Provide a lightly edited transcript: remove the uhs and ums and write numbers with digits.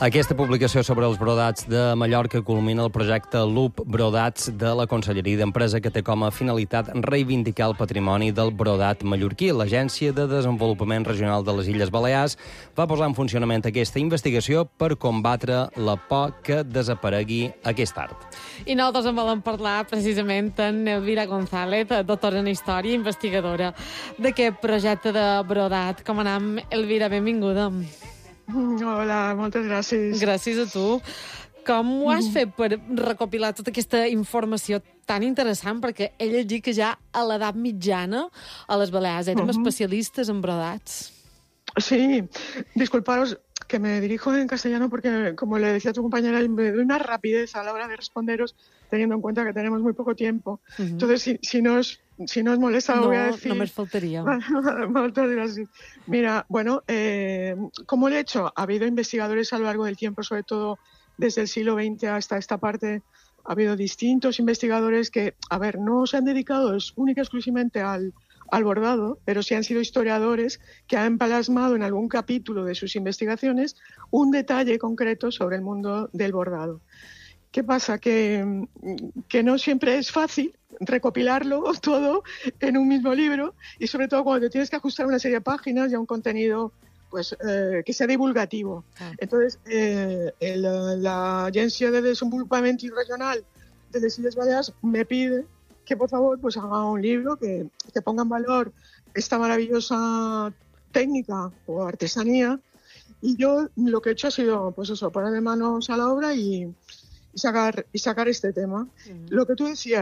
Aquesta publicació sobre els brodats de Mallorca culmina el projecte Loop Brodats de la Conselleria d'Empresa, que té com a finalitat reivindicar el patrimoni del brodat mallorquí. L'Agència de Desenvolupament Regional de les Illes Balears va posar en funcionament aquesta investigació per combatre la por que desaparegui aquest art. I nosaltres en volem parlar precisament amb Elvira González, doctora en Història i investigadora d'aquest projecte de brodat. Com anem, Elvira? Benvinguda. Hola, moltes gràcies. Gràcies a tu. Com ho has fet per recopilar tota aquesta informació tan interessant? Perquè he llegit que ja a l'edat mitjana a les Balears érem especialistes en brodats. Sí, disculparos que me dirijo en castellano porque, como le decía a tu compañera, me doy una rapidez a la hora de responderos, teniendo en cuenta que tenemos muy poco tiempo. Entonces, si no os molesta, lo voy a decir. No me faltaría. Muchas gracias. Mira, bueno, como le he hecho, ha habido investigadores a lo largo del tiempo, sobre todo desde el siglo XX hasta esta parte, ha habido distintos investigadores que, no se han dedicado única y exclusivamente al bordado, pero sí han sido historiadores que han plasmado en algún capítulo de sus investigaciones un detalle concreto sobre el mundo del bordado. ¿Qué pasa? Que no siempre es fácil recopilarlo todo en un mismo libro, y sobre todo cuando te tienes que ajustar a una serie de páginas y a un contenido que sea divulgativo. Entonces, la Agencia de Desenvolupament Regional de les Illes Balears me pide que por favor haga un libro que ponga en valor esta maravillosa técnica o artesanía, y yo lo que he hecho ha sido ponerme manos a la obra y sacar este tema. Lo que tú decías,